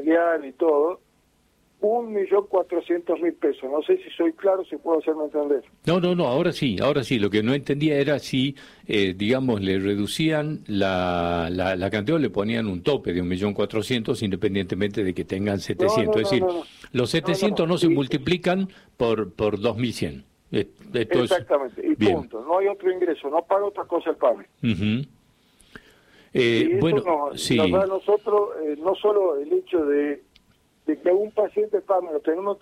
familiar y todo, 1.400.000 pesos. No sé si soy claro, si puedo hacerme entender. No, ahora sí. Lo que no entendía era si, digamos, le reducían la cantidad o le ponían un tope de 1.400.000 independientemente de que tengan 700. Es decir, los 700 no se multiplican por 2.100. Esto Exactamente, y bien. punto. No hay otro ingreso, no paga otra cosa el PAMI. Uh-huh. Y bueno, eso sí. nos da a nosotros no solo el hecho de que a un paciente PAMI lo tenemos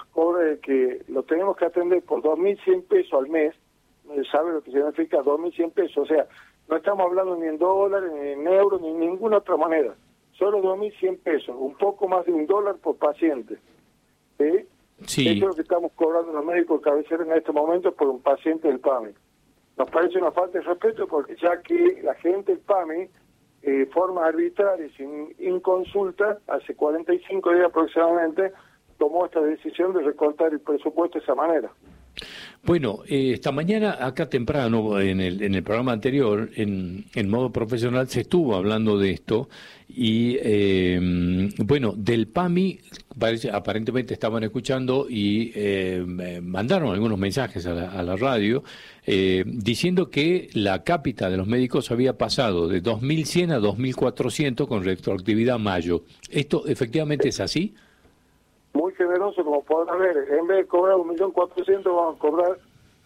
que atender por 2.100 pesos al mes. ¿Sabe lo que significa 2.100 pesos? O sea, no estamos hablando ni en dólares, ni en euros, ni en ninguna otra moneda. Solo 2.100 pesos, un poco más de $1 por paciente. ¿Sí? Sí. Eso es lo que estamos cobrando los médicos de cabecera en este momento por un paciente del PAMI. Nos parece una falta de respeto porque ya que la gente del PAMI, forma arbitraria y sin inconsulta, hace 45 días aproximadamente, tomó esta decisión de recortar el presupuesto de esa manera. Bueno, esta mañana, acá temprano, en el programa anterior, en modo profesional, se estuvo hablando de esto y, bueno, del PAMI, aparentemente estaban escuchando y mandaron algunos mensajes a la radio diciendo que la cápita de los médicos había pasado de 2.100 a 2.400 con retroactividad a mayo. ¿Esto efectivamente es así? Muy generoso, como podrán ver. En vez de cobrar 1.400.000, vamos a cobrar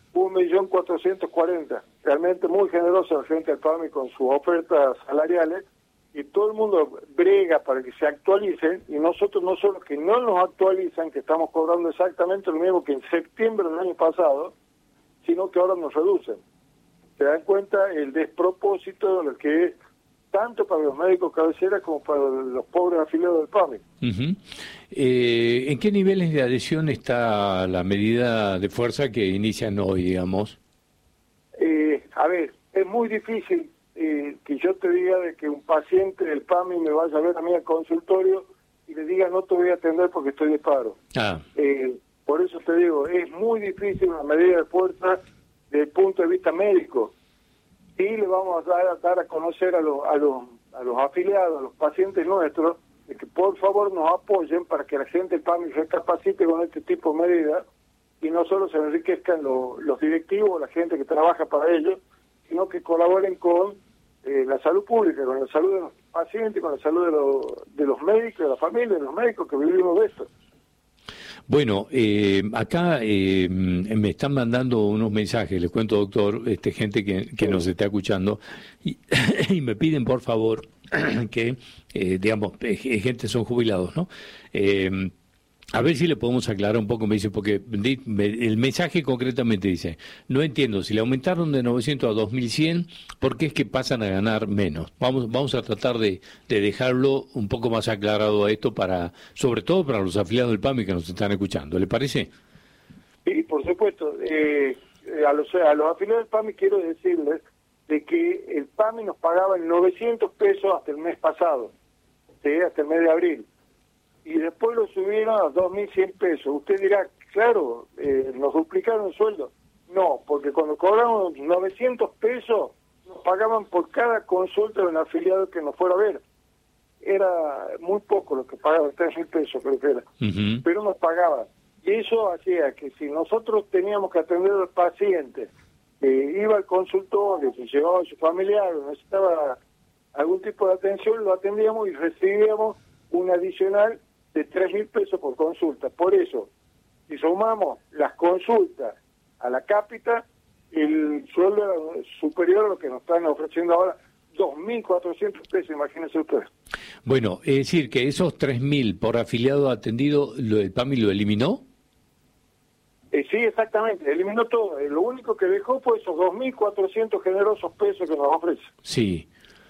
1.440.000. Realmente muy generoso la gente del PAMI con sus ofertas salariales, y todo el mundo brega para que se actualicen, y nosotros no solo que no nos actualizan, que estamos cobrando exactamente lo mismo que en septiembre del año pasado, sino que ahora nos reducen. Se dan cuenta el despropósito de lo que es tanto para los médicos cabeceras como para los pobres afiliados del PAMI. Uh-huh. ¿En qué niveles de adhesión está la medida de fuerza que inician hoy, digamos? A ver, es muy difícil que yo te diga de que un paciente del PAMI me vaya a ver a mí al consultorio y le diga no te voy a atender porque estoy de paro. Por eso te digo, es muy difícil una medida de fuerza desde el punto de vista médico. Y le vamos a dar a conocer a los afiliados, a los pacientes nuestros, de que por favor nos apoyen para que la gente del PAMI recapacite con este tipo de medidas y no solo se enriquezcan los directivos, la gente que trabaja para ellos, sino que colaboren con la salud pública, con la salud de los pacientes, con la salud de los médicos, de la familia, de los médicos que vivimos de esto. Bueno, acá me están mandando unos mensajes, les cuento, doctor, gente que nos está escuchando, y me piden, por favor, que, digamos, gente son jubilados, ¿no? A ver si le podemos aclarar un poco, me dice, porque el mensaje concretamente dice, no entiendo, si le aumentaron de 900 a 2100, ¿por qué es que pasan a ganar menos? Vamos a tratar de dejarlo un poco más aclarado a esto, sobre todo para los afiliados del PAMI que nos están escuchando, ¿le parece? Sí, por supuesto. A los afiliados del PAMI quiero decirles de que el PAMI nos pagaba en 900 pesos hasta el mes pasado, ¿sí? Hasta el mes de abril. Y después lo subieron a 2.100 pesos. Usted dirá, claro, nos duplicaron el sueldo. No, porque cuando cobramos 900 pesos, nos pagaban por cada consulta de un afiliado que nos fuera a ver. Era muy poco lo que pagaban, 3.000 pesos creo que era. Uh-huh. Pero nos pagaban. Y eso hacía que si nosotros teníamos que atender al paciente, iba al consultorio, si llevaba a su familiar o necesitaba algún tipo de atención, lo atendíamos y recibíamos un adicional de 3.000 pesos por consulta. Por eso, si sumamos las consultas a la cápita, el sueldo era superior a lo que nos están ofreciendo ahora, 2.400 pesos, imagínense ustedes. Bueno, es decir, que esos 3.000 por afiliado atendido, ¿el PAMI lo eliminó? Sí, exactamente, eliminó todo. Lo único que dejó fue esos 2.400 generosos pesos que nos ofrece. Sí.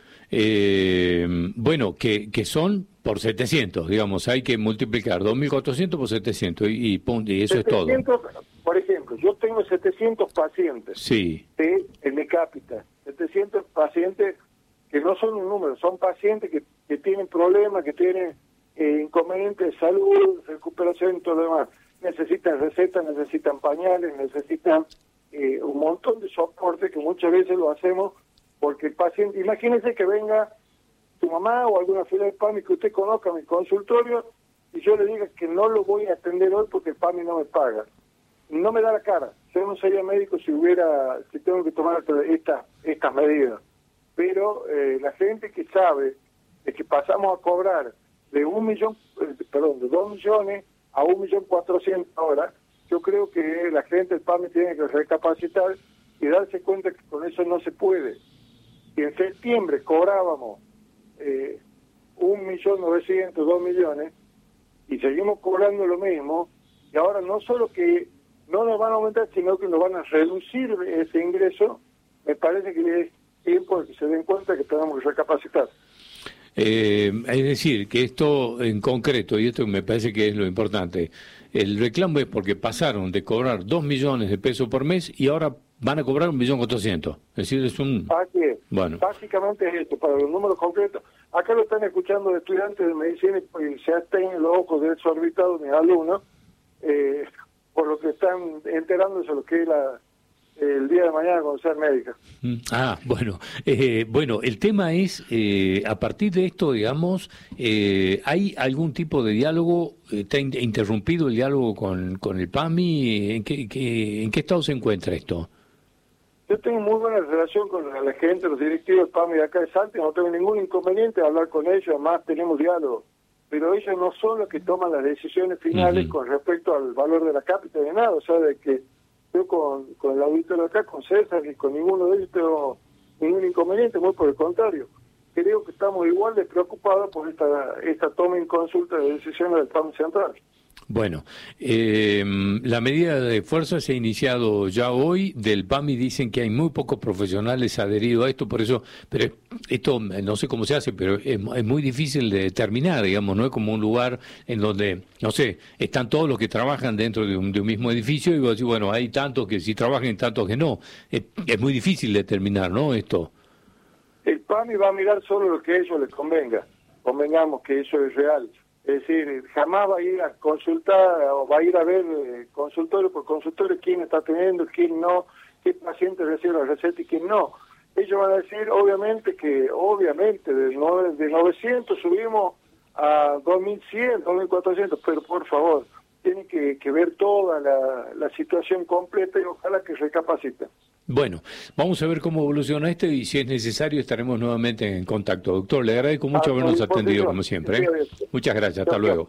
Bueno, que son por 700, digamos, hay que multiplicar 2.400 por 700 y eso 700, es todo. Por ejemplo, yo tengo 700 pacientes, sí, en mi cápita, 700 pacientes que no son un número, son pacientes que tienen problemas, que tienen inconvenientes de salud, recuperación y todo lo demás. Necesitan recetas, necesitan pañales, necesitan un montón de soporte que muchas veces lo hacemos porque el paciente, imagínese que venga tu mamá o alguna fila de PAMI que usted conozca en mi consultorio y yo le diga que no lo voy a atender hoy porque el PAMI no me paga. No me da la cara. Yo no sería médico si tengo que tomar estas medidas. Pero la gente que sabe de que pasamos a cobrar de 2 millones a 1.400.000 ahora, yo creo que la gente del PAMI tiene que recapacitar y darse cuenta que con eso no se puede. Si en septiembre cobrábamos 1.900.000, 2 millones, y seguimos cobrando lo mismo, y ahora no solo que no nos van a aumentar, sino que nos van a reducir ese ingreso, me parece que es tiempo de que se den cuenta que tenemos que recapacitar. Es decir, que esto en concreto, y esto me parece que es lo importante, el reclamo es porque pasaron de cobrar 2 millones de pesos por mes y ahora van a cobrar 1.400.000. Es decir, es un... Así es. Bueno. Básicamente es esto, para los números concretos. Acá lo están escuchando de estudiantes de medicina y se tienen los ojos desorbitados mis alumnos, por lo que están enterándose de lo que es el día de mañana con ser médica. Bueno. Bueno, el tema es, a partir de esto, digamos, ¿hay algún tipo de diálogo? ¿Está interrumpido el diálogo con el PAMI? ¿En qué estado se encuentra esto? Yo tengo muy buena relación con la gente, los directivos del PAMI de acá de Salta, no tengo ningún inconveniente de hablar con ellos, además tenemos diálogo. Pero ellos no son los que toman las decisiones finales con respecto al valor de la cápita de nada, o sea, de que yo con el auditor de acá, con César, y con ninguno de ellos tengo ningún inconveniente, muy por el contrario. Creo que estamos igual de preocupados por esta toma en consulta de decisiones del PAMI Central. Bueno, la medida de fuerza se ha iniciado ya hoy. Del PAMI dicen que hay muy pocos profesionales adheridos a esto, por eso, pero esto no sé cómo se hace, pero es muy difícil de determinar, digamos, no es como un lugar en donde, no sé, están todos los que trabajan dentro de un mismo edificio y vos decís, bueno, hay tantos que sí trabajan y tantos que no. Es muy difícil determinar, ¿no? Esto. El PAMI va a mirar solo lo que a ellos les convenga, convengamos que eso es real. Es decir, jamás va a ir a consultar o va a ir a ver consultorio por consultorio quién está teniendo, quién no, qué paciente recibe la receta y quién no. Ellos van a decir, obviamente, de 900 subimos a 2.100, 2.400, pero por favor, tienen que ver toda la situación completa y ojalá que recapaciten. Bueno, vamos a ver cómo evoluciona esto y si es necesario estaremos nuevamente en contacto. Doctor, le agradezco mucho habernos atendido como siempre. Muchas gracias, hasta luego.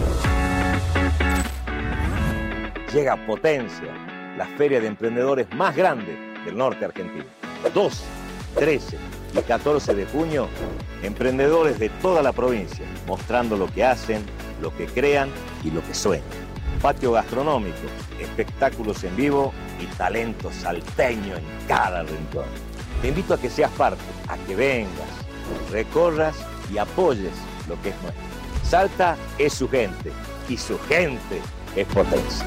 Llega Potencia, la feria de emprendedores más grande del norte argentino. 12, 13 y 14 de junio, emprendedores de toda la provincia, mostrando lo que hacen, lo que crean y lo que sueñan. Patio gastronómico, espectáculos en vivo y talento salteño en cada rincón. Te invito a que seas parte, a que vengas, recorras y apoyes lo que es nuestro. Salta es su gente y su gente es Potencia.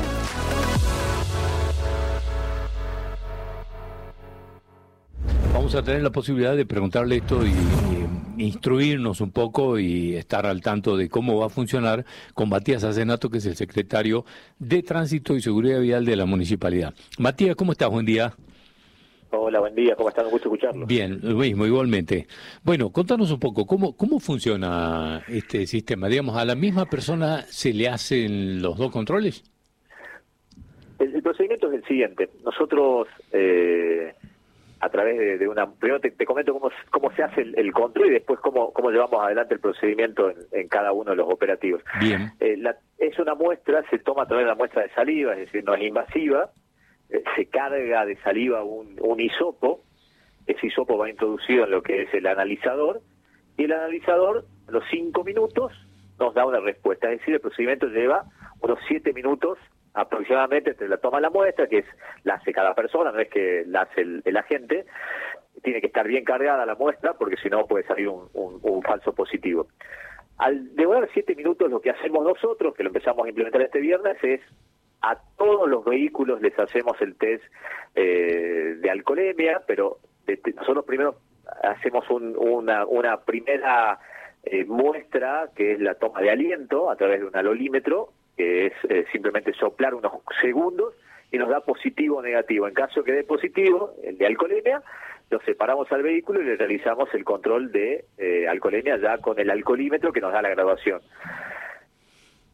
Vamos a tener la posibilidad de preguntarle esto y instruirnos un poco y estar al tanto de cómo va a funcionar con Matías Azenato, que es el secretario de Tránsito y Seguridad Vial de la Municipalidad. Matías, ¿cómo estás? Buen día. Hola, buen día, ¿cómo están? Un gusto escucharlo. Bien, lo mismo, igualmente. Bueno, contanos un poco, ¿cómo funciona este sistema? Digamos, ¿a la misma persona se le hacen los dos controles? El procedimiento es el siguiente. Nosotros, a través de una... Primero te comento cómo se hace el control y después cómo llevamos adelante el procedimiento en cada uno de los operativos. Bien. Es una muestra, se toma a través de la muestra de saliva, es decir, no es invasiva. Se carga de saliva un hisopo, ese hisopo va introducido en lo que es el analizador, y el analizador, a los 5 minutos, nos da una respuesta. Es decir, el procedimiento lleva unos 7 minutos aproximadamente entre la toma de la muestra, que la hace cada persona, no es que la hace el agente, tiene que estar bien cargada la muestra, porque si no puede salir un falso positivo. Al demorar 7 minutos, lo que hacemos nosotros, que lo empezamos a implementar este viernes, es a todos los vehículos les hacemos el test de alcoholemia, pero nosotros primero hacemos una primera muestra, que es la toma de aliento a través de un alolímetro, que es simplemente soplar unos segundos y nos da positivo o negativo. En caso que dé positivo, el de alcoholemia, lo separamos al vehículo y le realizamos el control de alcoholemia ya con el alcoholímetro que nos da la graduación.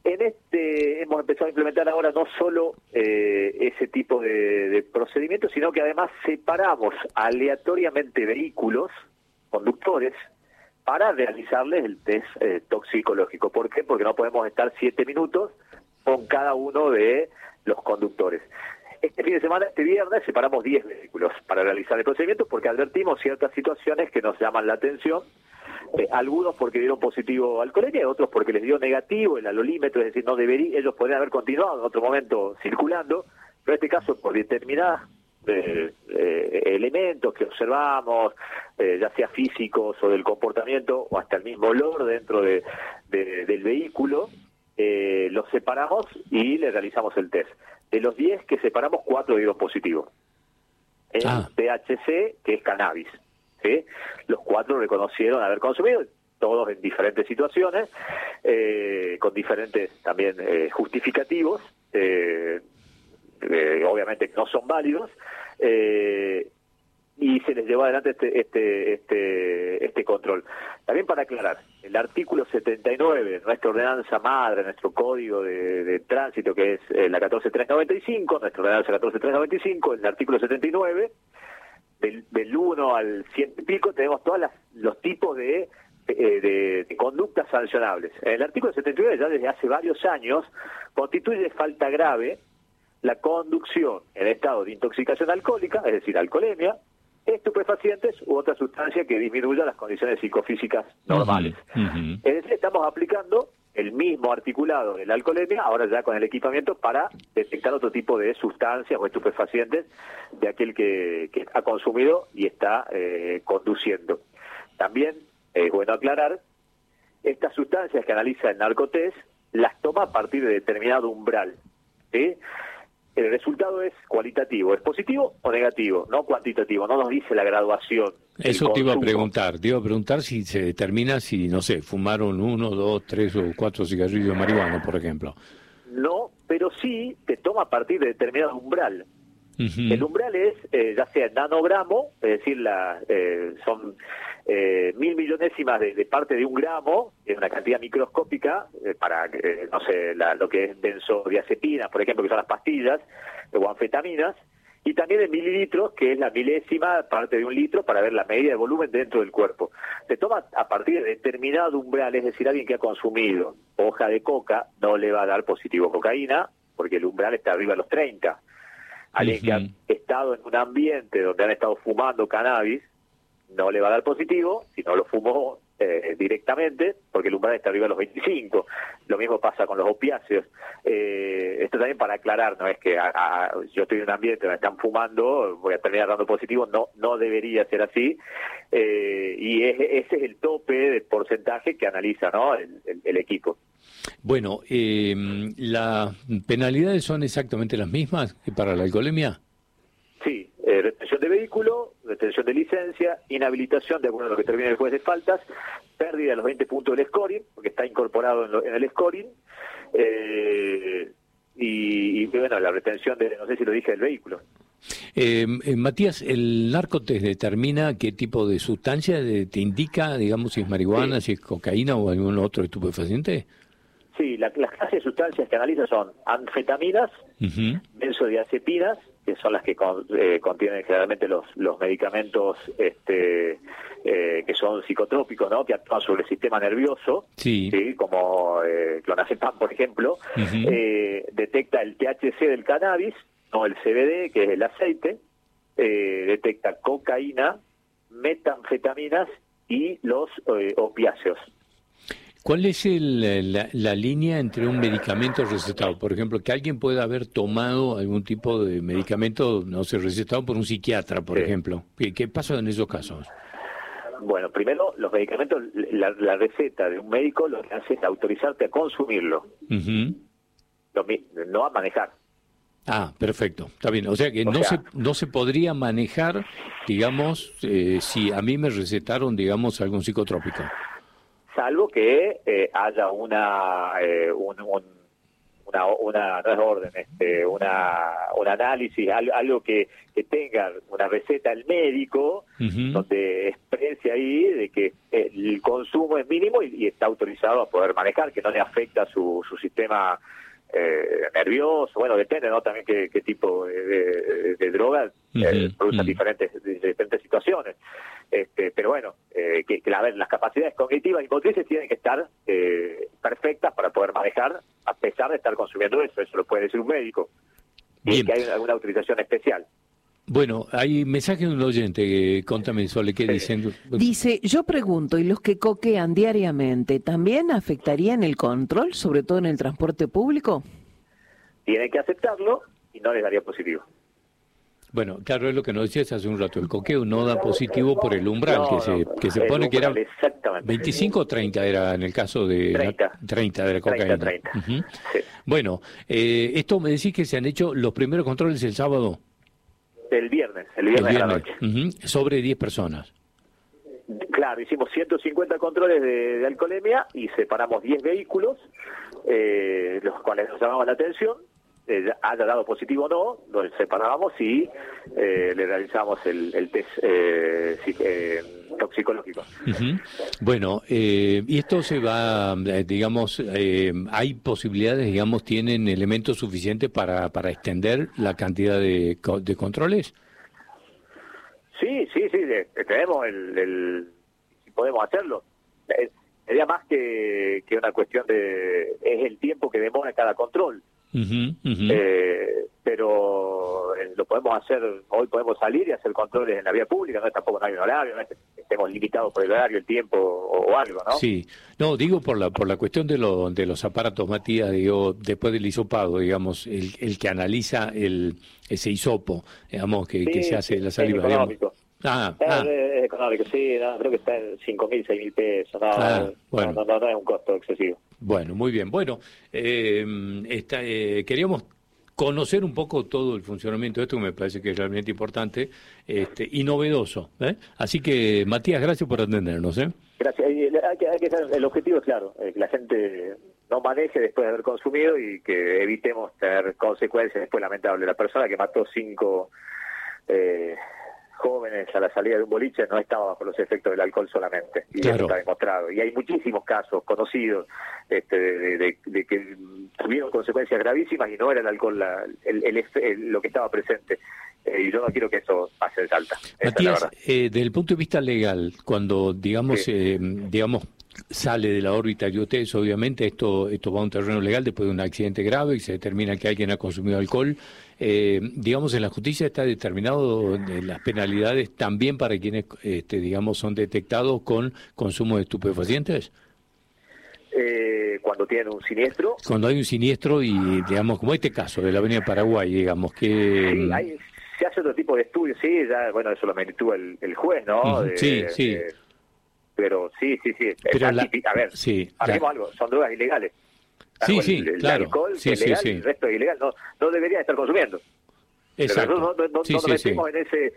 hemos empezado a implementar ahora no solo ese tipo de procedimientos, sino que además separamos aleatoriamente vehículos, conductores, para realizarles el test toxicológico. ¿Por qué? Porque no podemos estar 7 minutos con cada uno de los conductores. Este fin de semana, este viernes, separamos 10 vehículos para realizar el procedimiento porque advertimos ciertas situaciones que nos llaman la atención. Algunos porque dieron positivo alcoholemia y otros porque les dio negativo el alolímetro, es decir, no debería, ellos podrían haber continuado en otro momento circulando, pero en este caso por determinadas elementos que observamos, ya sea físicos o del comportamiento o hasta el mismo olor dentro del vehículo, los separamos y le realizamos el test. De los 10 que separamos, 4 dieron positivo. El THC, que es cannabis. ¿Sí? Los 4 reconocieron haber consumido, todos en diferentes situaciones, con diferentes también justificativos, obviamente no son válidos, y se les llevó adelante este control. También para aclarar, el artículo 79 de nuestra ordenanza madre, nuestro código de tránsito, que es la 14395, nuestra ordenanza 14395, el artículo 79, del 1 al 100 y pico, tenemos todos los tipos de conductas sancionables. En el artículo 79, ya desde hace varios años, constituye falta grave la conducción en estado de intoxicación alcohólica, es decir, alcoholemia, estupefacientes u otra sustancia que disminuya las condiciones psicofísicas normales. Es decir, estamos aplicando el mismo articulado de la alcoholemia, ahora ya con el equipamiento para detectar otro tipo de sustancias o estupefacientes de aquel que ha consumido y está conduciendo. También es bueno aclarar, estas sustancias que analiza el narcotest las toma a partir de determinado umbral, ¿sí? El resultado es cualitativo, es positivo o negativo, no cuantitativo, no nos dice la graduación. Eso te iba a preguntar si se determina si, no sé, fumaron 1, 2, 3 o 4 cigarrillos de marihuana, por ejemplo. No, pero sí te toma a partir de determinado umbral. El umbral es, ya sea en nanogramo, es decir, son 1000 millonésimas de parte de un gramo, es una cantidad microscópica para, no sé, lo que es benzodiazepina, por ejemplo, que son las pastillas, o anfetaminas, y también en mililitros, que es la milésima parte de un litro, para ver la medida de volumen dentro del cuerpo. Se toma a partir de determinado umbral, es decir, alguien que ha consumido hoja de coca no le va a dar positivo cocaína, porque el umbral está arriba de los 30. Alguien que ha estado en un ambiente donde han estado fumando cannabis no le va a dar positivo si no lo fumó directamente, porque el umbral está arriba de los 25. Lo mismo pasa con los opiáceos. Esto también para aclarar, no es que yo estoy en un ambiente donde están fumando, voy a terminar dando positivo, no debería ser así. Y ese es el tope de porcentaje que analiza, ¿no? el equipo. Bueno, ¿las penalidades son exactamente las mismas que para la alcoholemia? Sí, retención de vehículo, retención de licencia, inhabilitación de acuerdo a lo que termine el juez de faltas, pérdida de los 20 puntos del scoring, porque está incorporado en el scoring, y bueno, la retención no sé si lo dije, del vehículo. Matías, ¿el narcotest determina qué tipo de sustancia te indica, digamos, si es marihuana, si es cocaína o algún otro estupefaciente? Sí, las clases de sustancias que analiza son anfetaminas, benzodiazepinas, que son las que contienen generalmente los medicamentos que son psicotrópicos, ¿no? Que actúan sobre el sistema nervioso, ¿sí? Como clonazepam, por ejemplo. Detecta el THC del cannabis, no el CBD, que es el aceite. Detecta cocaína, metanfetaminas y los opiáceos. ¿Cuál es la línea entre un medicamento recetado? Por ejemplo, que alguien pueda haber tomado algún tipo de medicamento, no sé, recetado por un psiquiatra, por ejemplo. ¿Qué pasa en esos casos? Bueno, primero, los medicamentos, la receta de un médico lo que hace es autorizarte a consumirlo, no a manejar. Ah, perfecto, está bien. O sea que no se podría manejar, digamos, si a mí me recetaron, digamos, algún psicotrópico. Salvo que haya no es orden, un análisis, algo que tenga una receta el médico, donde exprese ahí de que el consumo es mínimo y está autorizado a poder manejar, que no le afecta su sistema nervioso. Bueno, depende, ¿no? También qué tipo de drogas producen diferentes situaciones. Pero bueno, que las capacidades cognitivas y motrices tienen que estar perfectas para poder manejar, a pesar de estar consumiendo eso lo puede decir un médico. Y que hay alguna autorización especial. Bueno, hay mensaje de un oyente, contame, Sole, ¿qué dicen? Dice, yo pregunto, ¿y los que coquean diariamente también afectarían el control, sobre todo en el transporte público? Tienen que aceptarlo y no les daría positivo. Bueno, claro, es lo que nos decías hace un rato, el coqueo no da positivo por el umbral que se pone, que era 25 o 30 era en el caso de 30 de la cocaína. 30. Sí. Bueno, esto me decís que se han hecho los primeros controles el sábado. El viernes a la noche. Sobre 10 personas. Claro, hicimos 150 controles de alcoholemia y separamos 10 vehículos, los cuales nos llamaban la atención. Haya dado positivo o no, los separábamos y le realizamos el test toxicológico. Bueno, y esto se va, digamos, hay posibilidades, digamos, tienen elementos suficientes para extender la cantidad de controles. Sí, tenemos si podemos hacerlo. Sería más que una cuestión es el tiempo que demora cada control. Pero lo podemos hacer, hoy podemos salir y hacer controles en la vía pública, tampoco no hay un horario, no estemos limitados por el horario, el tiempo o algo, ¿no? Sí, no, digo por la cuestión de los aparatos, Matías, digo, después del hisopado, digamos, el que analiza ese hisopo, digamos, que se hace la saliva. Es económico. Es económico, sí, creo que está en 5.000, 6.000 pesos, bueno. no es un costo excesivo. Bueno, muy bien. Bueno, queríamos conocer un poco todo el funcionamiento de esto, que me parece que es realmente importante y novedoso. Así que, Matías, gracias por atendernos. Gracias. El objetivo es claro, que la gente no maneje después de haber consumido y que evitemos tener consecuencias después lamentables. La persona que mató 5 jóvenes a la salida de un boliche no estaba bajo los efectos del alcohol solamente, y eso está demostrado, y hay muchísimos casos conocidos de que tuvieron consecuencias gravísimas y no era el alcohol lo que estaba presente, y yo no quiero que eso pase de Salta. Matías, desde el punto de vista legal, cuando digamos sale de la órbita de ustedes, obviamente esto va a un terreno legal después de un accidente grave y se determina que alguien ha consumido alcohol, digamos, en la justicia está determinado las penalidades también para quienes, digamos, son detectados con consumo de estupefacientes. Cuando tienen un siniestro. Cuando hay un siniestro y, digamos, como este caso de la Avenida Paraguay, digamos, que... Sí, se hace otro tipo de estudios, sí, ya, bueno, eso lo meditó el juez, ¿no? Sí. Pero sí. Pero a ver, haremos algo, son drogas ilegales. El alcohol es legal, el resto es ilegal, no deberían estar consumiendo. Exacto. Pero no nos metimos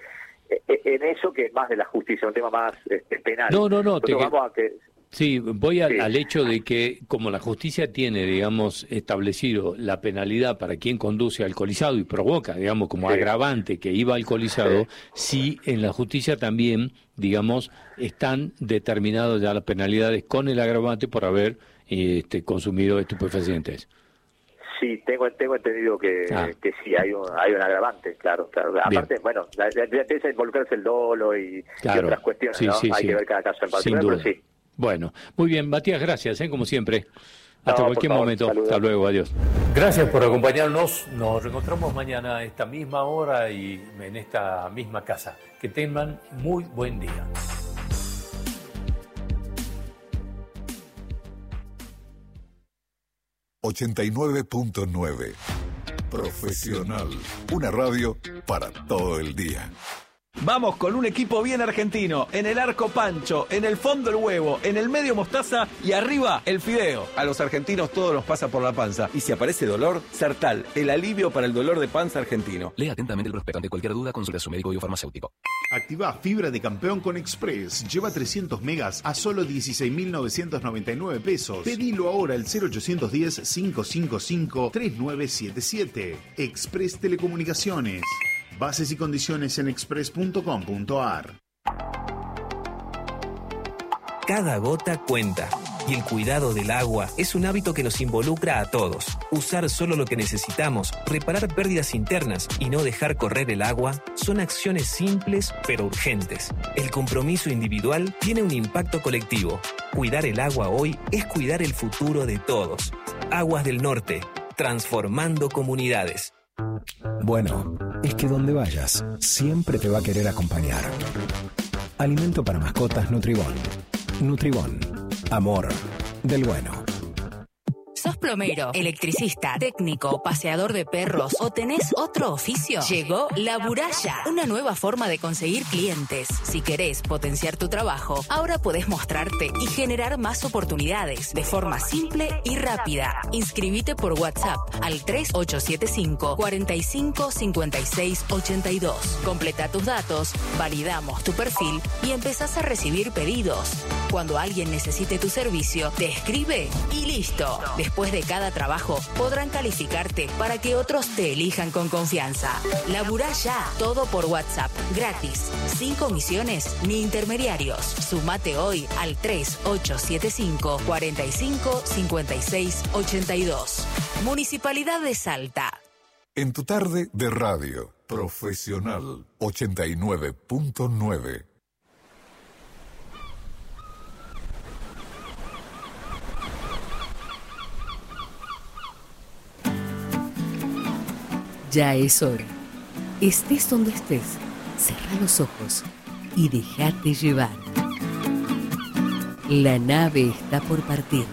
en eso, que es más de la justicia, un tema más penal. No. Vamos a que... Sí, voy al hecho de que como la justicia tiene, digamos, establecido la penalidad para quien conduce alcoholizado y provoca, digamos, como agravante que iba alcoholizado, sí en la justicia también, digamos, están determinadas ya las penalidades con el agravante por haber consumido estupefacientes. Sí, tengo entendido que sí, hay un agravante, claro. Aparte, bueno, ya empieza a involucrarse el dolo y otras cuestiones, ¿no? Hay que ver cada caso en particular, pero sí. Bueno, muy bien, Matías, gracias, como siempre. Hasta cualquier momento. Saludos. Hasta luego, adiós. Gracias por acompañarnos. Nos reencontramos mañana a esta misma hora y en esta misma casa. Que tengan muy buen día. ...89.9... Profesional. Una radio para todo el día. Vamos con un equipo bien argentino. En el arco Pancho, en el fondo el huevo, en el medio mostaza y arriba el fideo. A los argentinos todo nos pasa por la panza. Y si aparece dolor, Sertal, el alivio para el dolor de panza argentino. Lea atentamente el prospecto. Ante cualquier duda, consulte a su médico o farmacéutico. Activa fibra de campeón con Express. Lleva 300 megas a solo 16.999 pesos. Pedilo ahora al 0810-555-3977. Express Telecomunicaciones. Bases y condiciones en express.com.ar. Cada gota cuenta. Y el cuidado del agua es un hábito que nos involucra a todos. Usar solo lo que necesitamos, reparar pérdidas internas y no dejar correr el agua son acciones simples pero urgentes. El compromiso individual tiene un impacto colectivo. Cuidar el agua hoy es cuidar el futuro de todos. Aguas del Norte, transformando comunidades. Bueno, es que donde vayas, siempre te va a querer acompañar. Alimento para mascotas Nutribón. Nutribón. Amor del bueno. ¿Sos plomero, electricista, técnico, paseador de perros o tenés otro oficio? Llegó La Buralla, una nueva forma de conseguir clientes. Si querés potenciar tu trabajo, ahora podés mostrarte y generar más oportunidades de forma simple y rápida. Inscribite por WhatsApp al 3875 45 56 82. Completa tus datos, validamos tu perfil y empezás a recibir pedidos. Cuando alguien necesite tu servicio, te escribe y listo. Después de cada trabajo, podrán calificarte para que otros te elijan con confianza. Laburá ya, todo por WhatsApp, gratis, sin comisiones ni intermediarios. Sumate hoy al 3875 45 56 82. Municipalidad de Salta. En tu tarde de radio, Profesional 89.9. Ya es hora. Estés donde estés, cerrá los ojos y déjate llevar. La nave está por partir.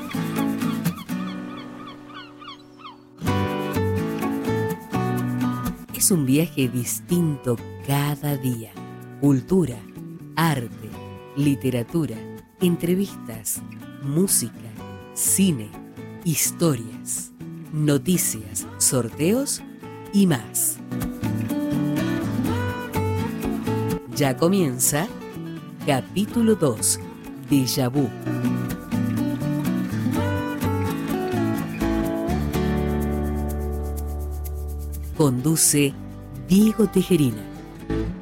Es un viaje distinto cada día. Cultura, arte, literatura, entrevistas, música, cine, historias, noticias, sorteos y más. Ya comienza capítulo 2, Déjà Vu. Conduce Diego Tejerina.